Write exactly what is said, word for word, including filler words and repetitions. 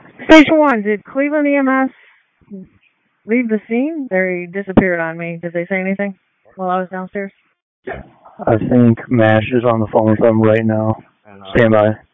Station one, did Cleveland E M S leave the scene? They disappeared on me. Did they say anything while I was downstairs? I think MASH is on the phone with them right now. Stand by.